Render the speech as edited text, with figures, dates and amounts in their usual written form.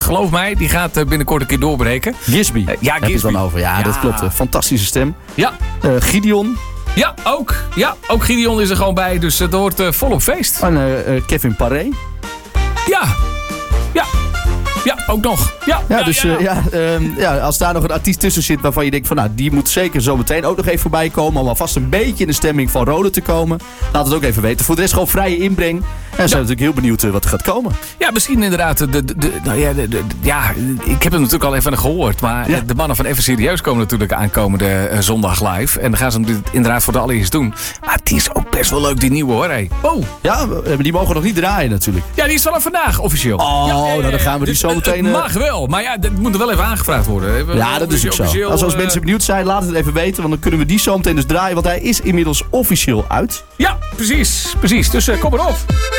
geloof mij, die gaat binnenkort een keer doorbreken. Gisby, ja, heb je het Gisby. dan over. Ja, dat klopt. Fantastische stem. Ja. Gideon. Ja, ook. Ja, ook Gideon is er gewoon bij, dus het wordt volop feest. En Kevin Paré. Ja, ook nog. Als daar nog een artiest tussen zit waarvan je denkt van, nou, die moet zeker zo meteen ook nog even voorbij komen. Om alvast een beetje in de stemming van Rode te komen. Laat het ook even weten. Voor de rest gewoon vrije inbreng. En zijn we natuurlijk heel benieuwd wat er gaat komen. Ja, misschien inderdaad. Ik heb het natuurlijk al even gehoord. Maar de mannen van Even Serieus komen natuurlijk aankomende zondag live. En dan gaan ze hem inderdaad voor de allereerst doen. Maar het is ook best wel leuk, die nieuwe hoor. Hey. Oh. Ja, maar die mogen nog niet draaien natuurlijk. Ja, die is vanaf vandaag officieel. Nou dan gaan we die zo meteen... Het mag wel, maar ja, dat moet er wel even aangevraagd worden. Ja, dat is ook zo. Als mensen benieuwd zijn, laat het even weten. Want dan kunnen we die zo meteen dus draaien. Want hij is inmiddels officieel uit. Ja, precies. Dus kom erop.